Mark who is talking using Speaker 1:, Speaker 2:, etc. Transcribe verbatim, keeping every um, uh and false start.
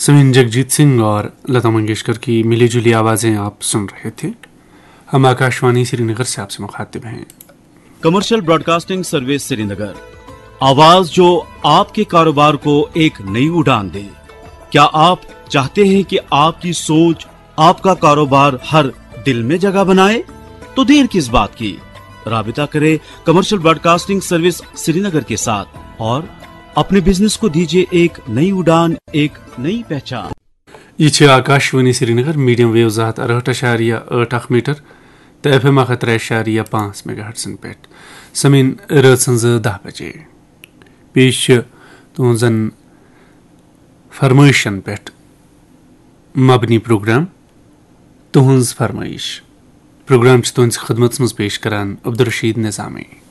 Speaker 1: समीन जगजीत सिंह और लता मंगेशकर की मिली जुली आवाजें आप सुन रहे थे। हम आकाशवाणी श्रीनगर से आपसे मुखातिब हैं।
Speaker 2: कमर्शियल ब्रॉडकास्टिंग सर्विस श्रीनगर, आवाज जो आपके कारोबार को एक नई उड़ान दे। क्या आप चाहते हैं कि आपकी सोच आपका कारोबार हर दिल में जगह बनाए? तो देर किस बात की, राबिता करें कमर्शियल ब्रॉडकास्टिंग सर्विस श्रीनगर के साथ और अपने बिजनेस को दीजिए एक नई उड़ान, एक नई पहचान।
Speaker 1: ये आकाशवाणी श्रीनगर मीडियम वेव ज़ात अरहठ अशारिया आठ अख मीटर तो एफ एम अखत अशारिया पाँच मेगा हर्ट्सन पे समीन रत सज दह बजे पेश तुहन फरमाइशन पे मबनी प्रोग्राम तुहज फरमाइश प्रोग्राम तुहस खदमत मज पेश करान अब्दुल रशीद निज़ामी।